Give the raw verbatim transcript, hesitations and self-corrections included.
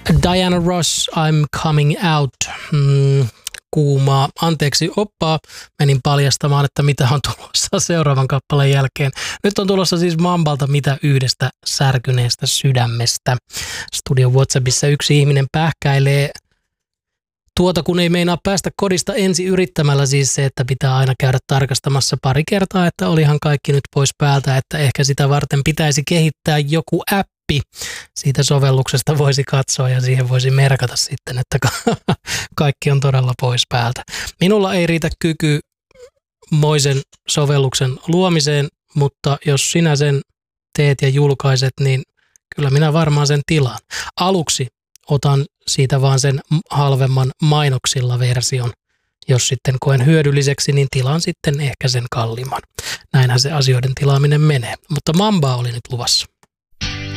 Diana Ross, I'm Coming Out. Mm, kuumaa. Anteeksi oppaa. Menin paljastamaan, että mitä on tulossa seuraavan kappaleen jälkeen. Nyt on tulossa siis Mambalta Mitä yhdestä särkyneestä sydämestä. Studio WhatsAppissa yksi ihminen pähkäilee tuota, kun ei meinaa päästä kodista ensi yrittämällä, siis se, että pitää aina käydä tarkastamassa pari kertaa, että olihan kaikki nyt pois päältä, että ehkä sitä varten pitäisi kehittää joku appi. Siitä sovelluksesta voisi katsoa ja siihen voisi merkata sitten, että kaikki on todella pois päältä. Minulla ei riitä kyky moisen sovelluksen luomiseen, mutta jos sinä sen teet ja julkaiset, niin kyllä minä varmaan sen tilaan. Aluksi otan siitä vaan sen halvemman mainoksilla version. Jos sitten koen hyödylliseksi, niin tilaan sitten ehkä sen kalliimman. Näinhän se asioiden tilaaminen menee. Mutta Mambaa oli nyt luvassa.